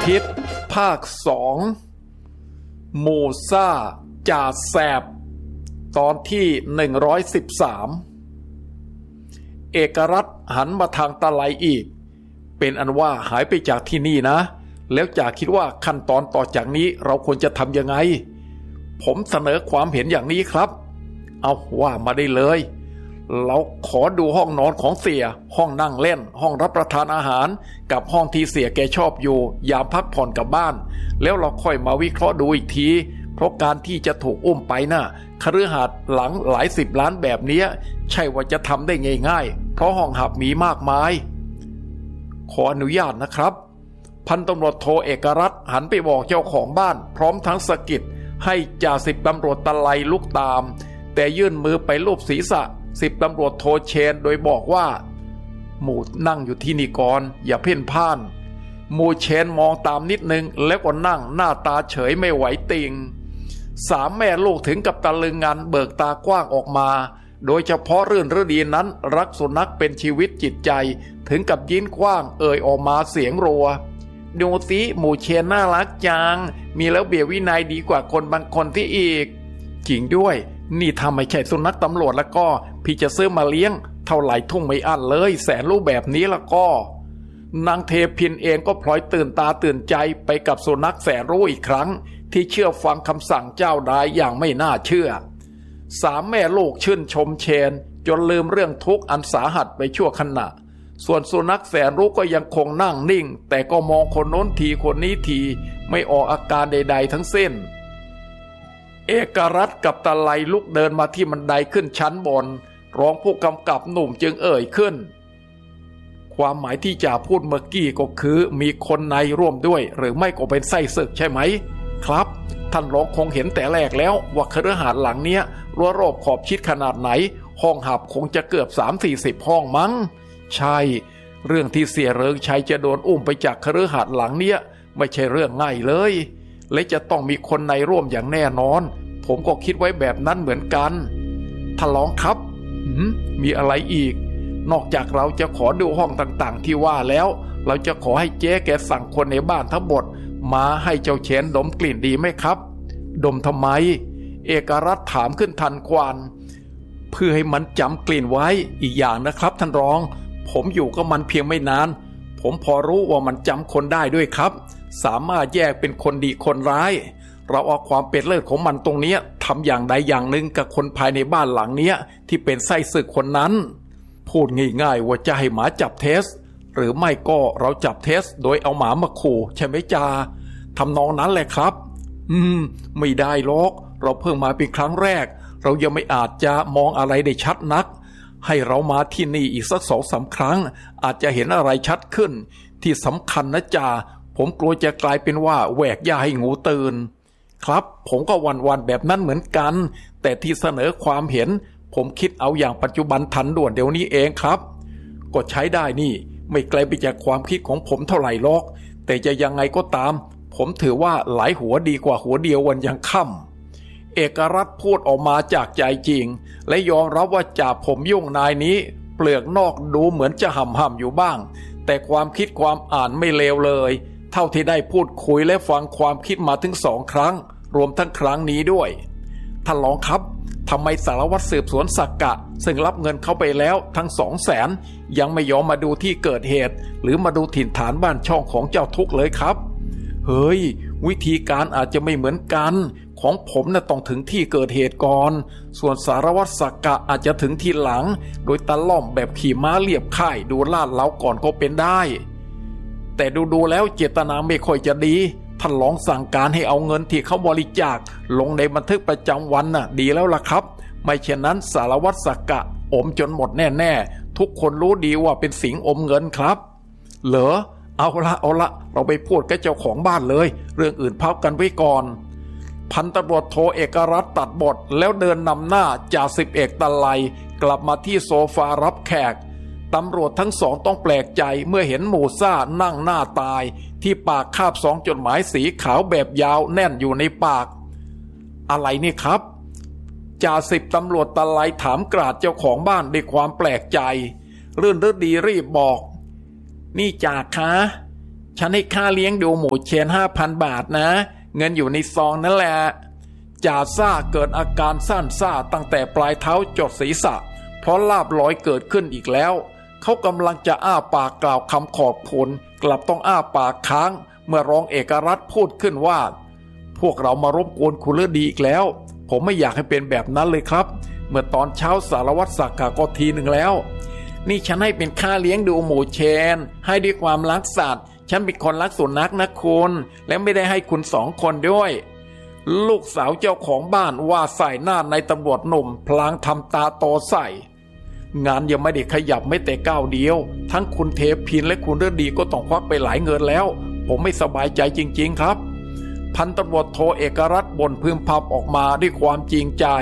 ทิศภาค2หมู่ซ่าจ่าแสบตอนที่113เอกรัฐหันมาทางตะไลอีกเป็นอันว่าหายไปจากที่นี่นะแล้วจ่าคิดว่าขั้นตอนต่อจากนี้เราควรจะทำยังไงผมเสนอความเห็นอย่างนี้ครับเอาว่ามาได้เลยเราขอดูห้องนอนของเสียห้องนั่งเล่นห้องรับประทานอาหารกับห้องที่เสียแกชอบอยู่ยามพักผ่อนกับบ้านแล้วเราค่อยมาวิเคราะห์ดูอีกทีเพราะการที่จะถูกอุ้มไปน่ะคฤหาสน์หลังหลาย10 ล้านแบบนี้ใช่ว่าจะทำได้ง่ายๆเพราะห้องหับมีมากมายขออนุญาตนะครับพันตำรวจโทเอกรัฐหันไปบอกเจ้าของบ้านพร้อมทั้งสะกิดให้จ่าสิบตำรวจตะไลลุกตามแต่ยื่นมือไปลูบศีรษะสิบตำรวจโทเชนโดยบอกว่าหมู่นั่งอยู่ที่นี่ก่อนอย่าเพ่นพ่านหมู่เชนมองตามนิดนึงแล้วก็นั่งหน้าตาเฉยไม่ไหวติง3 แม่ลูกถึงกับตะลึงงันเบิกตากว้างออกมาโดยเฉพาะรื่นฤดีนั้นรักสุนัขเป็นชีวิตจิตใจถึงกับยิ้นกว้างเอ่ยออกมาเสียงรัวดูสิหมู่เชนน่ารักจังมีแล้วเบียวินัยดีกว่าคนบางคนที่อีกจริงด้วยนี่ถ้าไม่ใช่สุนัขตำรวจแล้วก็พี่จะซื้อมาเลี้ยงเท่าไหร่ทุ่งไม่อั้นเลยแสนรู้แบบนี้แล้วก็นางเทพินเองก็พลอยตื่นตาตื่นใจไปกับสุนัขแสนรู้อีกครั้งที่เชื่อฟังคำสั่งเจ้านายอย่างไม่น่าเชื่อ3 แม่ลูกชื่นชมเชนจนลืมเรื่องทุกข์อันสาหัสไปชั่วขณะส่วนสุนัขแสนรู้ก็ยังคงนั่งนิ่งแต่ก็มองคนโน้นทีคนนี้ทีไม่ออกอาการใดๆทั้งสิ้นเอกรัฐกับตะไลลุกเดินมาที่บันไดขึ้นชั้นบนรองผู้กำกับหนุ่มจึงเอ่ยขึ้นความหมายที่จ่าพูดเมื่อกี้ก็คือมีคนในร่วมด้วยหรือไม่ก็เป็นไส้ศึกใช่ไหมครับท่านรองคงเห็นแต่แรกแล้วว่าคฤหาสน์หลังเนี้ยรั้วรอบขอบชิดขนาดไหนห้องหับคงจะเกือบ30-40 ห้องมั้งใช่เรื่องที่เสียเริงชัยจะโดนอุ้มไปจากคฤหาสน์หลังเนี้ยไม่ใช่เรื่องง่ายเลยและจะต้องมีคนในร่วมอย่างแน่นอนผมก็คิดไว้แบบนั้นเหมือนกันท่านรองครับมีอะไรอีกนอกจากเราจะขอดูห้องต่างๆที่ว่าแล้วเราจะขอให้เจ๊แกสั่งคนในบ้านทั้งหมดมาให้เจ้าเชนดมกลิ่นดีไหมครับดมทำไมเอกรัฐถามขึ้นทันควันเพื่อให้มันจำกลิ่นไว้อีกอย่างนะครับท่านรองผมอยู่กับมันเพียงไม่นานผมพอรู้ว่ามันจำคนได้ด้วยครับสามารถแยกเป็นคนดีคนร้ายเราเอาความเป็นเลิศของมันตรงนี้ทำอย่างใดอย่างหนึ่งกับคนภายในบ้านหลังเนี้ยที่เป็นไส้ศึกคนนั้นพูดง่ายๆว่าจะให้หมาจับเทสหรือไม่ก็เราจับเทสโดยเอาหมามาขู่ใช่ไหมจ่าทำนองนั้นแหละครับไม่ได้หรอกเราเพิ่งมาเป็นครั้งแรกเรายังไม่อาจจะมองอะไรได้ชัดนักให้เรามาที่นี่อีกสัก2-3 ครั้งอาจจะเห็นอะไรชัดขึ้นที่สำคัญนะจ่าผมกลัวจะกลายเป็นว่าแหวกย่าให้งูตื่นครับผมก็วันๆแบบนั้นเหมือนกันแต่ที่เสนอความเห็นผมคิดเอาอย่างปัจจุบันทันด่วนเดี๋ยวนี้เองครับก็ใช้ได้นี่ไม่ไกลไปจากความคิดของผมเท่าไหร่หรอกแต่จะยังไงก็ตามผมถือว่าหลายหัวดีกว่าหัวเดียววันยังค่ำเอกรัฐพูดออกมาจากใจจริงและยอมรับว่าจ่าผมยุ่งนายนี้เปลือกนอกดูเหมือนจะห่ำๆอยู่บ้างแต่ความคิดความอ่านไม่เลวเลยเท่าที่ได้พูดคุยและฟังความคิดมาถึง2 ครั้งรวมทั้งครั้งนี้ด้วยท่านรองครับทำไมสารวัตรสืบสวนสักกะซึ่งรับเงินเขาไปแล้วทั้ง200,000ยังไม่ยอมมาดูที่เกิดเหตุหรือมาดูถิ่นฐานบ้านช่องของเจ้าทุกข์เลยครับเฮ้ยวิธีการอาจจะไม่เหมือนกันของผมน่ะต้องถึงที่เกิดเหตุก่อนส่วนสารวัตรสักกะอาจจะถึงทีหลังโดยตะล่อมแบบขี่ม้าเลียบค่ายดูลาดเล้าก่อนก็เป็นได้แต่ดูแล้วเจตนาไม่ค่อยจะดีท่านรองสั่งการให้เอาเงินที่เขาบริจาคลงในบันทึกประจำวันน่ะดีแล้วล่ะครับไม่เช่นนั้นสารวัตรสักกะอมจนหมดแน่ๆทุกคนรู้ดีว่าเป็นสิงอมเงินครับเหรอเอาละเราไปพูดกับเจ้าของบ้านเลยเรื่องอื่นพักกันไว้ก่อนพันตำรวจโทเอกรัฐตัดบทแล้วเดินนำหน้าจ่า10 เอกตะไลกลับมาที่โซฟารับแขกตำรวจทั้ง2ต้องแปลกใจเมื่อเห็นหมู่ซ่านั่งหน้าตายที่ปากคาบ2 จดหมายสีขาวแบบยาวแน่นอยู่ในปากอะไรนี่ครับจ่า10ตำรวจตะไลถามกราดเจ้าของบ้านด้วยความแปลกใจรื่นฤดีรีบบอกนี่จ่าคะฉันให้ค่าเลี้ยงดูหมูเชน 5,000 บาทนะเงินอยู่ในซองนั่นแหละจ่าซ่าเกิดอาการซ่านซ่าตั้งแต่ปลายเท้าจดศีรษะเพราะลาบลอยเกิดขึ้นอีกแล้วเขากำลังจะอ้าปากกล่าวคำขอบคุณกลับต้องอ้าปากค้างเมื่อรองเอกรัฐพูดขึ้นว่าพวกเรามารบกวนคุณฤดีอีกแล้วผมไม่อยากให้เป็นแบบนั้นเลยครับเมื่อตอนเช้าสารวัตรศักดิ์ก็ทีหนึ่งแล้วนี่ฉันให้เป็นค่าเลี้ยงดูหมูเชนให้ด้วยความรักสัตว์ฉันเป็นคนรักสุนัขนะคุณและไม่ได้ให้คุณ2 คนด้วยลูกสาวเจ้าของบ้านว่าใส่หน้าในตำรวจหนุ่มพลางทำตาโตใส่งานยังไม่ได้ขยับไม่แต่ก้าวเดียวทั้งคุณเทพินและคุณฤดีก็ต้องควักไปหลายเงินแล้วผมไม่สบายใจจริงๆครับพันตำรวจโทเอกรัฐบ่นพึมพำออกมาด้วยความจริงใจ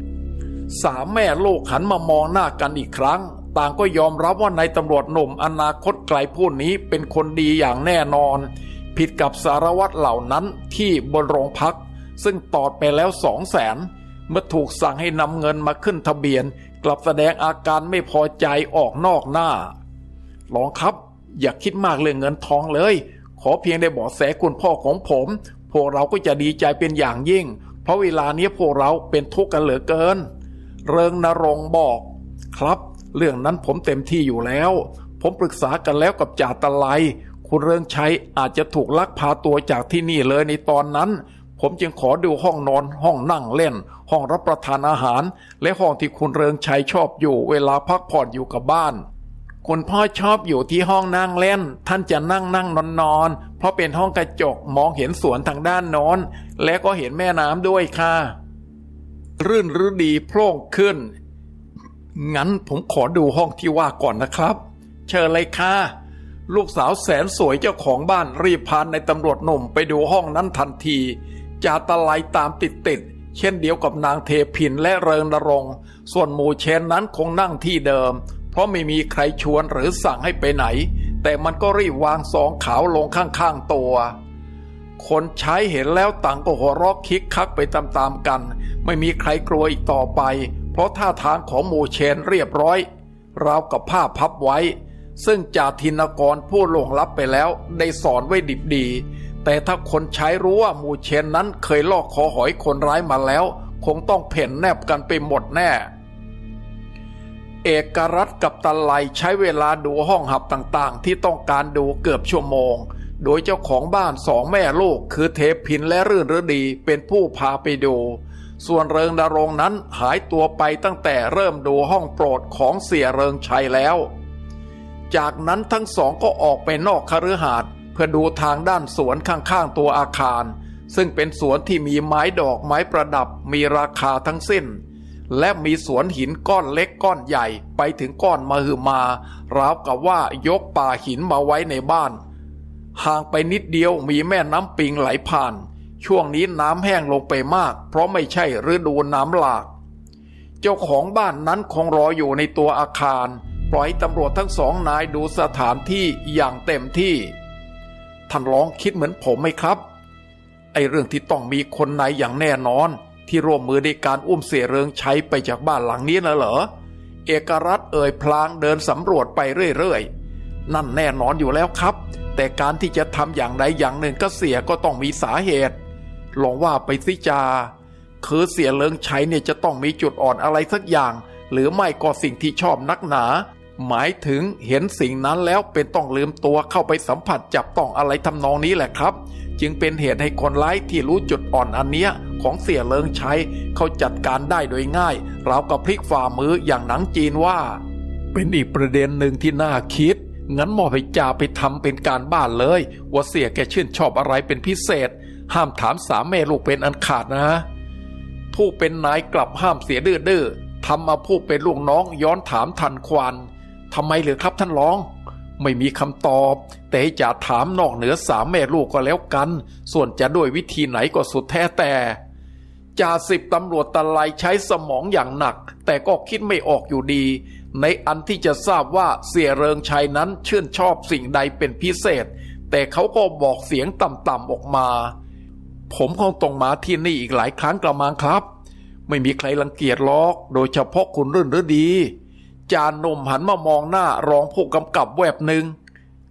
3 แม่ลูกหันมามองหน้ากันอีกครั้งต่างก็ยอมรับว่านายตำรวจหนุ่มอนาคตไกลผู้นี้เป็นคนดีอย่างแน่นอนผิดกับสารวัตรเหล่านั้นที่บนโรงพักซึ่งตอดไปแล้ว200,000เมื่อถูกสั่งให้นำเงินมาขึ้นทะเบียนกลับแสดงอาการไม่พอใจออกนอกหน้าลองครับอย่าคิดมากเรื่องเงินทองเลยขอเพียงได้เบาะแสคุณพ่อของผมพวกเราก็จะดีใจเป็นอย่างยิ่งเพราะเวลานี้พวกเราเป็นทุกข์กันเหลือเกินเริงนรงค์บอกครับเรื่องนั้นผมเต็มที่อยู่แล้วผมปรึกษากันแล้วกับจ่าตะไลคุณเริงชัยอาจจะถูกลักพาตัวจากที่นี่เลยในตอนนั้นผมจึงขอดูห้องนอนห้องนั่งเล่นห้องรับประทานอาหารและห้องที่คุณเริงชัยชอบอยู่เวลาพักผ่อนอยู่กับบ้านคุณพ่อชอบอยู่ที่ห้องนั่งเล่นท่านจะนั่งนอนเพราะเป็นห้องกระจกมองเห็นสวนทางด้านโน้นและก็เห็นแม่น้ำด้วยค่ะรื่นฤดีโพล่งขึ้นงั้นผมขอดูห้องที่ว่าก่อนนะครับเชิญเลยค่ะลูกสาวแสนสวยเจ้าของบ้านรีบพาในตำรวจหนุ่มไปดูห้องนั้นทันทีจ่าตะไลตามติดเช่นเดียวกับนางเทพินและเริงนรงค์ส่วนหมู่เชนนั้นคงนั่งที่เดิมเพราะไม่มีใครชวนหรือสั่งให้ไปไหนแต่มันก็รีบวางซองขาวลงข้างๆตัวคนใช้เห็นแล้วต่างก็หัวเราะคิกคักไปตามๆกันไม่มีใครกลัวอีกต่อไปเพราะท่าทางของหมู่เชนเรียบร้อยราวกับผ้าพับไว้ซึ่งจ่าธินกรผู้ล่วงลับไปแล้วได้สอนไว้ดิบดีแต่ถ้าคนใช้รู้ว่าหมู่เชนนั้นเคยลอกคอหอยคนร้ายมาแล้วคงต้องเพ่นแนบกันไปหมดแน่เอกรัฐกับตะไลใช้เวลาดูห้องหับต่างๆที่ต้องการดูเกือบชั่วโมงโดยเจ้าของบ้าน2 แม่ลูกคือเทพินและรื่นฤดีเป็นผู้พาไปดูส่วนเริงนรงค์นั้นหายตัวไปตั้งแต่เริ่มดูห้องโปรดของเสียเริงชัยแล้วจากนั้นทั้ง2ก็ออกไปนอกคฤหาสน์เพื่อดูทางด้านสวนข้างๆตัวอาคารซึ่งเป็นสวนที่มีไม้ดอกไม้ประดับมีราคาทั้งสิ้นและมีสวนหินก้อนเล็กก้อนใหญ่ไปถึงก้อนมหึมาราวกับว่ายกป่าหินมาไว้ในบ้านห่างไปนิดเดียวมีแม่น้ำปิงไหลผ่านช่วงนี้น้ำแห้งลงไปมากเพราะไม่ใช่ฤดูน้ำหลากเจ้าของบ้านนั้นคงรออยู่ในตัวอาคารปล่อยตำรวจทั้ง2 นายดูสถานที่อย่างเต็มที่ท่านลองคิดเหมือนผมไหมครับไอ้เรื่องที่ต้องมีคนในอย่างแน่นอนที่ร่วมมือในการอุ้มเสียเริงชัยไปจากบ้านหลังนี้นะเหรอเอกรัฐเอ่ยพลางเดินสำรวจไปเรื่อยๆนั่นแน่นอนอยู่แล้วครับแต่การที่จะทำอย่างใดอย่างหนึ่งก็เสียก็ต้องมีสาเหตุลองว่าไปสิจาคือเสียเริงชัยเนี่ยจะต้องมีจุดอ่อนอะไรสักอย่างหรือไม่ก็สิ่งที่ชอบนักหนาหมายถึงเห็นสิ่งนั้นแล้วเป็นต้องลืมตัวเข้าไปสัมผัสจับต้องอะไรทำนองนี้แหละครับจึงเป็นเหตุให้คนร้ายที่รู้จุดอ่อนอันเนี้ยของเสียเริงชัยเขาจัดการได้โดยง่ายราวกับพลิกฝ่ามืออย่างหนังจีนว่าเป็นอีกประเด็นหนึ่งที่น่าคิดงั้นมอบให้จ่าไปทำเป็นการบ้านเลยว่าเสียแกชื่นชอบอะไรเป็นพิเศษห้ามถาม3 แม่ลูกเป็นอันขาดนะผู้เป็นนายกลับห้ามเสียดื้อทำมาผู้เป็นลูกน้องย้อนถามทันควันทำไมเหรือครับท่านรองไม่มีคำตอบแต่จะถามนอกเหนือ3 แม่ลูกก็แล้วกันส่วนจะด้วยวิธีไหนก็สุดแท้แต่จ่า10ตำรวจตะไลใช้สมองอย่างหนักแต่ก็คิดไม่ออกอยู่ดีในอันที่จะทราบว่าเสียเริงชัยนั้นชื่นชอบสิ่งใดเป็นพิเศษแต่เขาก็บอกเสียงต่ำๆออกมาผมคงต้องมาที่นี่อีกหลายครั้งกระมังครับไม่มีใครรังเกียจหรอกโดยเฉพาะคุณรื่นฤดีจ่าหนุ่มหันมามองหน้ารองผู้กำกับแวบหนึ่ง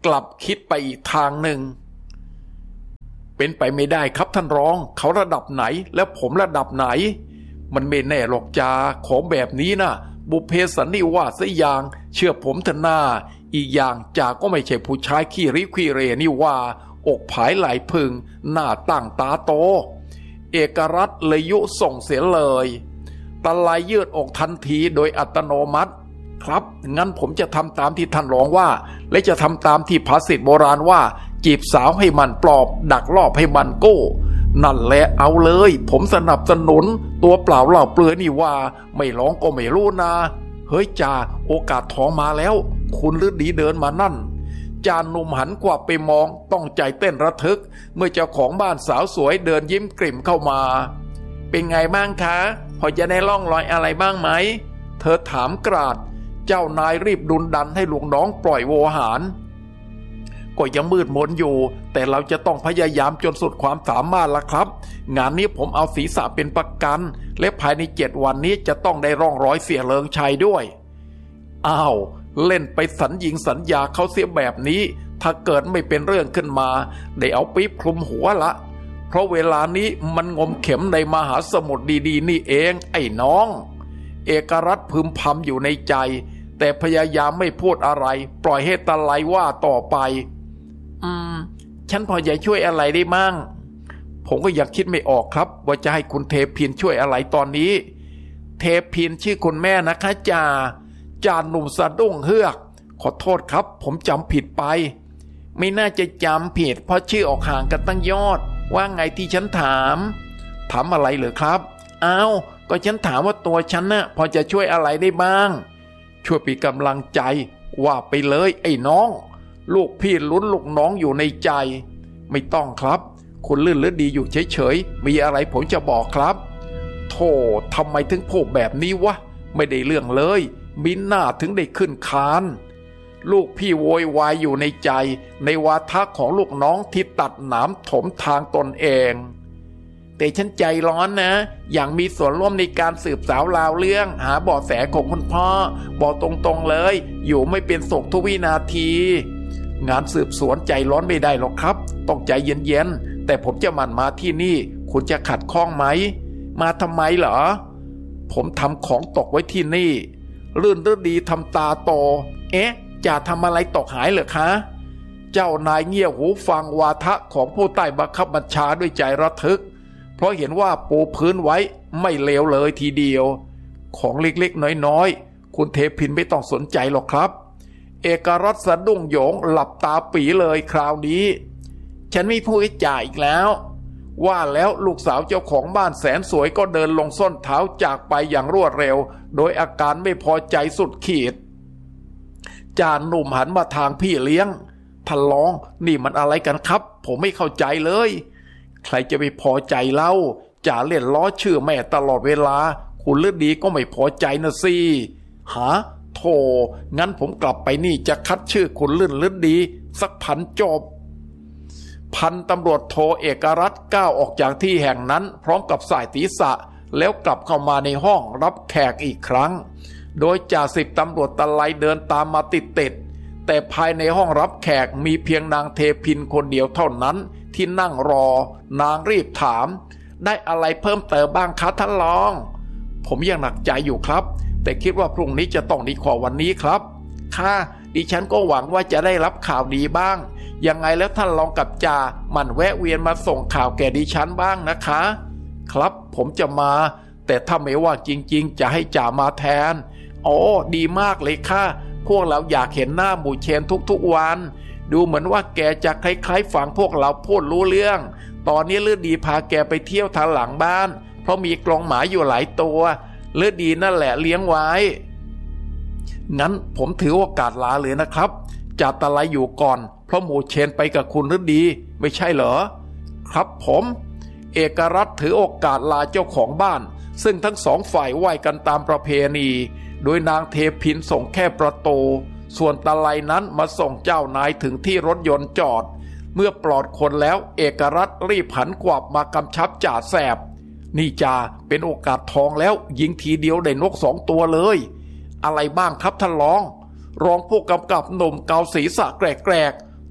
กลับคิดไปอีกทางหนึ่งเป็นไปไม่ได้ครับท่านรองเขาระดับไหนแล้วผมระดับไหนมันไม่แน่หรอกจาของแบบนี้นะบุพเพสันนิวาสซะอย่างเชื่อผมเถอะหน้าอีกอย่างจาก็ไม่ใช่ผู้ชายขี้ริขี้เรนี่ว่าอกผายไหลพึงหน้าตั้งตาโตเอกรัตน์เลยยุส่งเสียเลยตะไลยืดอกทันทีโดยอัตโนมัติครับงั้นผมจะทำตามที่ท่านรองว่าและจะทำตามที่ภาษิตโบราณว่าจีบสาวให้มันปลอบดักล่อให้มันโก้นั่นแหละเอาเลยผมสนับสนุนตัวเปล่าเล่าเปลือยนี่ว่าไม่ร้องก็ไม่รู้นะเฮ้ยจ่าโอกาสทองมาแล้วคุณฤดีเดินมานั่นจานหนุ่มหันกว่าไปมองต้องใจเต้นระทึกเมื่อเจ้าของบ้านสาวสวยเดินยิ้มกลิ่มเข้ามาเป็นไงบ้างคะพอจะได้ล่องรอยอะไรบ้างไหมเธอถามกราดเจ้านายรีบดุลดันให้ลูกน้องปล่อยโวหารก็ยังมืดมนอยู่แต่เราจะต้องพยายามจนสุดความสามารถละครับงานนี้ผมเอาศีรษะเป็นประกันและภายใน7 วันนี้จะต้องได้ร่องรอยเสียเลิงชัยด้วยอ้าวเล่นไปสัญญิงสัญญาเขาเสียแบบนี้ถ้าเกิดไม่เป็นเรื่องขึ้นมาได้เอาปี๊บคลุมหัวละเพราะเวลานี้มันงมเข็มในมหาสมุทรดีๆนี่เองไอ้น้องเอกรัตน์พึมพำอยู่ในใจแต่พยายามไม่พูดอะไรปล่อยให้ตะไลว่าต่อไปฉันพอจะช่วยอะไรได้มั่งผมก็ยังคิดไม่ออกครับว่าจะให้คุณเทพินช่วยอะไรตอนนี้เทพินชื่อคุณแม่นะคะจ่าหนุ่มสะดุ้งเฮือกขอโทษครับผมจำผิดไปไม่น่าจะจำผิดเพราะชื่อออกห่างกันตั้งยอดว่าไงที่ฉันถามอะไรเหรอครับอ้าวก็ฉันถามว่าตัวฉันน่ะพอจะช่วยอะไรได้บ้างช่วยเป็นกำลังใจว่าไปเลยไอ้น้องลูกพี่ลุ้นลูกน้องอยู่ในใจไม่ต้องครับคุณลื่นหรือดีอยู่เฉยๆมีอะไรผมจะบอกครับโธ่ทำไมถึงพูดแบบนี้วะไม่ได้เรื่องเลยมิหน้าถึงได้ขึ้นคานลูกพี่โวยวายอยู่ในใจในวาทะของลูกน้องที่ตัดหนามถมทางตนเองแต่ฉันใจร้อนนะอย่างมีส่วนร่วมในการสืบสาวราวเรื่องหาเบาะแสของคุณพ่อบอกตรงๆเลยอยู่ไม่เป็นสุขทุกวินาทีงานสืบสวนใจร้อนไม่ได้หรอกครับต้องใจเย็นๆแต่ผมจะมันมาที่นี่คุณจะขัดข้องไหมมาทำไมเหรอผมทำของตกไว้ที่นี่ลื่นฤดีทำตาโตจะทำอะไรตกหายเหรอคะเจ้านายเงี่ยหูฟังวาทะของผู้ใต้บังคับบัญชาด้วยใจระทึกเพราะเห็นว่าปูพื้นไว้ไม่เลวเลยทีเดียวของเล็กๆน้อยๆคุณเทพินไม่ต้องสนใจหรอกครับเอกรัตน์สะดุ้งโยงหลับตาปีเลยคราวนี้ฉันไม่พูดให้จ่าอีกแล้วว่าแล้วลูกสาวเจ้าของบ้านแสนสวยก็เดินลงส้นเท้าจากไปอย่างรวดเร็วโดยอาการไม่พอใจสุดขีดจ่าหนุ่มหันมาทางพี่เลี้ยงท่านรองนี่มันอะไรกันครับผมไม่เข้าใจเลยใครจะไปพอใจเล่าจ่าเล่นล้อชื่อแม่ตลอดเวลาคุณฤดีก็ไม่พอใจนะสิโธ่งั้นผมกลับไปนี่จะคัดชื่อคุณลื่นฤดีสักพันจบพันตำรวจโทเอกรัตน์ก้าวออกจากที่แห่งนั้นพร้อมกับสายศีรษะแล้วกลับเข้ามาในห้องรับแขกอีกครั้งโดยจ่าสิบตำรวจตะไลเดินตามมาติดแต่ภายในห้องรับแขกมีเพียงนางเทพินคนเดียวเท่านั้นที่นั่งรอนางรีบถามได้อะไรเพิ่มเติมบ้างคะท่านรองผมยังหนักใจอยู่ครับแต่คิดว่าพรุ่งนี้จะต้องดีกว่าวันนี้ครับค่ะดิฉันก็หวังว่าจะได้รับข่าวดีบ้างยังไงแล้วท่านรองกับจ่ามันแวะเวียนมาส่งข่าวแก่ดิฉันบ้างนะคะครับผมจะมาแต่ถ้าไม่ว่าจริงๆจะให้จ่ามาแทนดีมากเลยค่ะพวกเราอยากเห็นหน้าหมู่เชนทุกๆวันดูเหมือนว่าแกจะคล้ายๆฝังพวกเราพูดรู้เรื่องตอนนี้ฤดีพาแกไปเที่ยวทางหลังบ้านเพราะมีกรงหมาอยู่หลายตัวฤดีนั่นแหละเลี้ยงไว้งั้นผมถือโอกาสลาเลยนะครับจ่าตะไลอยู่ก่อนเพราะหมู่เชนไปกับคุณฤดีไม่ใช่เหรอครับผมเอกรัตน์ถือโอกาสลาเจ้าของบ้านซึ่งทั้งสองฝ่ายไหว้กันตามประเพณีโดยนางเทพินส่งแค่ประตูส่วนตะไลนั้นมาส่งเจ้านายถึงที่รถยนต์จอดเมื่อปลอดคนแล้วเอกรัตน์รีบหันกวับมากำชับจ่าแสบนี่จ่าเป็นโอกาสทองแล้วยิงทีเดียวได้นก2 ตัวเลยอะไรบ้างครับท่านรองผู้กำกับหนุ่มเกาศีรษะแกรก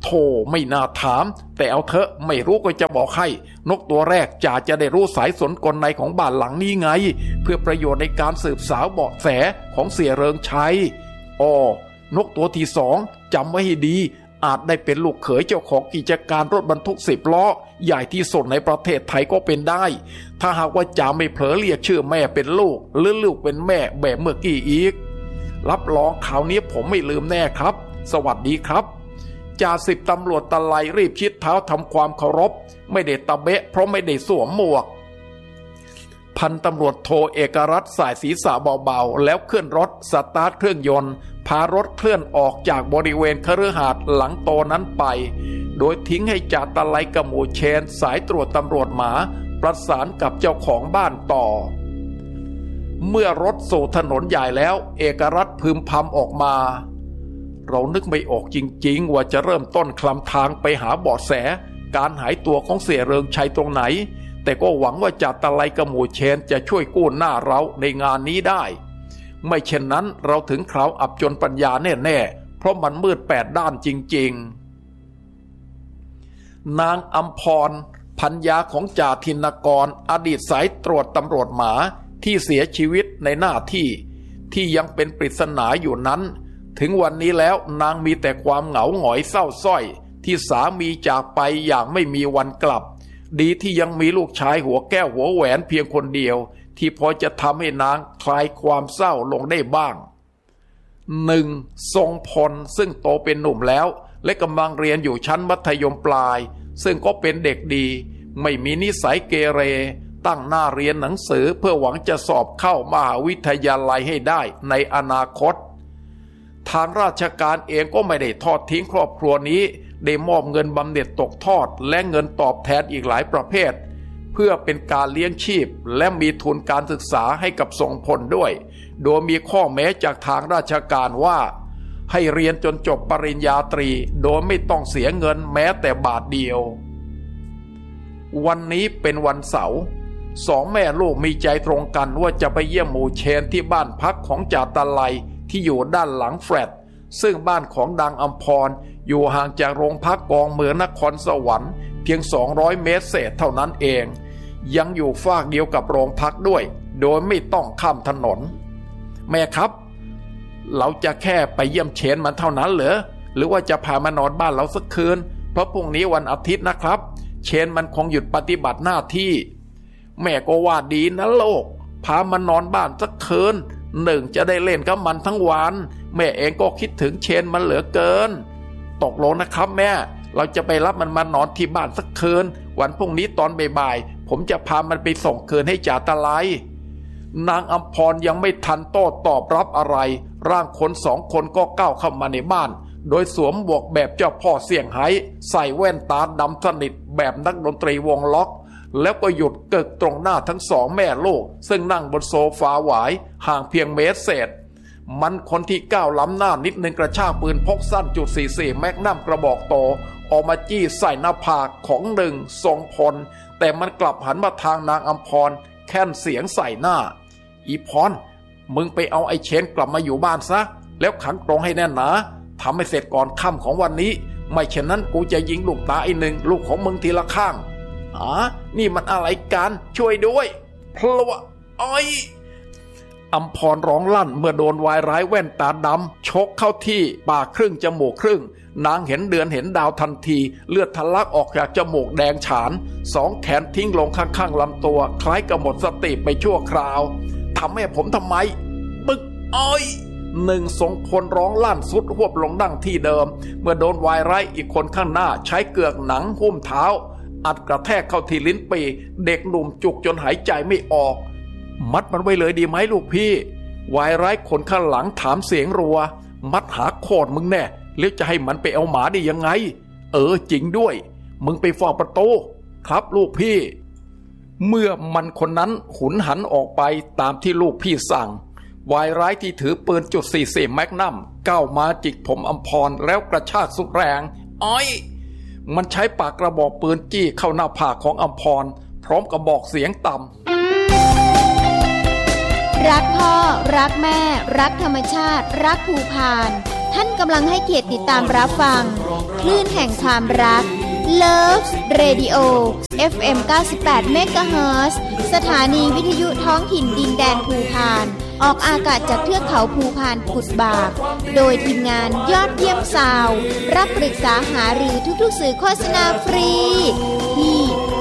โธ่ไม่น่าถามแต่เอาเถอะไม่รู้ก็จะบอกให้นกตัวแรกจ่าจะได้รู้สายสนกลในของบ้านหลังนี้ไงเพื่อประโยชน์ในการสืบสาวเบาะแสของเสียเริงชัยนกตัวที่2จำไว้ให้ดีอาจได้เป็นลูกเขยเจ้าของกิจการรถบรรทุก10 ล้อใหญ่ที่สุดในประเทศไทยก็เป็นได้ถ้าหากว่าจ่าไม่เผลอเรียกชื่อแม่เป็นลูกหรือลูกเป็นแม่แบบเมื่อกี้อีกรับรองข่าวนี้ผมไม่ลืมแน่ครับสวัสดีครับจ่าสิบตำรวจตะไลรีบชิดเท้าทำความเคารพไม่ได้ตะเบะเพราะไม่ได้สวมหมวกพันตำรวจโทเอกรัตน์สายศีรษะเบาๆแล้วเคลื่อนรถสตาร์ทเครื่องยนต์พารถเคลื่อนออกจากบริเวณคฤหาสน์หลังโตนั้นไปโดยทิ้งให้จ่าตะไลกับหมู่เชนสายตรวจตำรวจหมาประสานกับเจ้าของบ้านต่อเมื่อรถสู่ถนนใหญ่แล้วเอกรัตน์พึมพำออกมาเรานึกไม่ออกจริงๆว่าจะเริ่มต้นคลำทางไปหาเบาะแสการหายตัวของเสียเริงชัยตรงไหนแต่ก็หวังว่าจ่าตะไลกับหมู่เชนจะช่วยกู้หน้าเราในงานนี้ได้ไม่เช่นนั้นเราถึงคราวอับจนปัญญาแน่ๆเพราะมันมืด8 ด้านจริงๆนางอัมพรภรรยาของจ่าธินกรอดีตสายตรวจตำรวจหมาที่เสียชีวิตในหน้าที่ยังเป็นปริศนาอยู่นั้นถึงวันนี้แล้วนางมีแต่ความเหงาหงอยเศร้าส้อยที่สามีจากไปอย่างไม่มีวันกลับดีที่ยังมีลูกชายหัวแก้วหัวแหวนเพียงคนเดียวที่พอจะทำให้นางคลายความเศร้าลงได้บ้าง 1. ทรงพลซึ่งโตเป็นหนุ่มแล้วและกำลังเรียนอยู่ชั้นมัธยมปลายซึ่งก็เป็นเด็กดีไม่มีนิสัยเกเรตั้งหน้าเรียนหนังสือเพื่อหวังจะสอบเข้ามหาวิทยาลัยให้ได้ในอนาคตทางราชการเองก็ไม่ได้ทอดทิ้งครอบครัวนี้ได้มอบเงินบำเหน็จตกทอดและเงินตอบแทนอีกหลายประเภทเพื่อเป็นการเลี้ยงชีพและมีทุนการศึกษาให้กับทรงพลด้วยโดยมีข้อแม้จากทางราชการว่าให้เรียนจนจบปริญญาตรีโดยไม่ต้องเสียเงินแม้แต่บาทเดียววันนี้เป็นวันเสาร์2 แม่ลูกมีใจตรงกันว่าจะไปเยี่ยมหมู่เชนที่บ้านพักของจ่าตะไลที่อยู่ด้านหลังแฟลตซึ่งบ้านของนางอัมพรอยู่ห่างจากโรงพักกองเมืองนครสวรรค์เพียง200 เมตรเศษเท่านั้นเองยังอยู่ฝากเดียวกับโรงพักด้วยโดยไม่ต้องข้ามถนนแม่ครับเราจะแค่ไปเยี่ยมเชนมันเท่านั้นเหรอหรือว่าจะพามานอนบ้านเราสักคืนเพราะพรุ่งนี้วันอาทิตย์นะครับเชนมันคงหยุดปฏิบัติหน้าที่แม่ก็ว่าดีนะลูกพามานอนบ้านสักคืน1จะได้เล่นกับมันทั้งวันแม่เองก็คิดถึงเชนมันเหลือเกินตกลงนะครับแม่เราจะไปรับมันมานอนที่บ้านสักคืนวันพรุ่งนี้ตอนบ่ายๆผมจะพามันไปส่งคืนให้จ่าตะไลนางอัมพรยังไม่ทันโต้ตอบรับอะไรร่างคน2 คนก็ก้าวเข้ามาในบ้านโดยสวมหมวกแบบเจ้าพ่อเสี่ยงไฮ้ใส่แว่นตาดำสนิทแบบนักดนตรีวงล็อกแล้วก็หยุดเกิกตรงหน้าทั้ง2 แม่ลูกซึ่งนั่งบนโซฟาหวายห่างเพียงเมตรเศษมันคนที่ก้าวล้ำหน้านิดนึงกระชากปืนพกสั้น.44แมกนัมกระบอกโตออกมาจี้ใส่หน้าผากของ1ทรงพลแต่มันกลับหันมาทางนางอัมพรแค่นเสียงใส่หน้าอีพรมึงไปเอาไอ้เชนกลับมาอยู่บ้านซะแล้วขังกรงให้แน่นหนาทำให้เสร็จก่อนค่ำของวันนี้ไม่เช่นนั้นกูจะยิงลูกตา1ลูกของมึงทีละข้างนี่มันอะไรกันช่วยด้วยเพราะว่าอ้อยอัมพรร้องลั่นเมื่อโดนวายร้ายแว่นตาดำชกเข้าที่ปากครึ่งจมูกครึ่งนางเห็นเดือนเห็นดาวทันทีเลือดทะลักออกจากจมูกแดงฉาน2 แขนทิ้งลงข้างๆลำตัวคล้ายกับหมดสติไปชั่วคราวทำให้ผมทำไมปึ๊กอ้อย1ทรงพลร้องลั่นสุดหวบลงดั้งที่เดิมเมื่อโดนวายร้ายอีกคนข้างหน้าใช้เกือกหนังหุ้มเท้าอัดกระแทกเข้าที่ลิ้นปีเด็กหนุ่มจุกจนหายใจไม่ออกมัดมันไว้เลยดีไหมลูกพี่วายร้ายคนข้างหลังถามเสียงรัวมัดหาโคตรมึงแน่แล้วจะให้มันไปเอาหมาได้ยังไงจริงด้วยมึงไปเฝ้าประตูครับลูกพี่เมื่อมันคนนั้นหุนหันออกไปตามที่ลูกพี่สั่งวายร้ายที่ถือปืน.44แมกนัมก้าวมาจิกผมอัมพรแล้วกระชากสุดแรงอ้อยมันใช้ปากกระบอกปืนจี้เข้าหน้าผากของอัมพรพร้อมกับบอกเสียงต่ำรักพ่อรักแม่รักธรรมชาติรักภูพานท่านกำลังให้เกียรติติดตามรับฟังคลื่นแห่งความรัก Love Radio FM 98 MHz สถานีวิทยุท้องถิ่นดินแดนภูพานออกอากาศจากเทือกเขาภูพานกุดบากโดยทีมงานยอดเยี่ยมซาวด์รับปรึกษาหารือทุกๆสื่อโฆษณาฟรีที่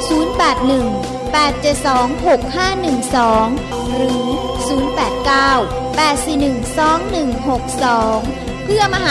081-872-6512 หรือ 089-841-2162 เพื่อมาหา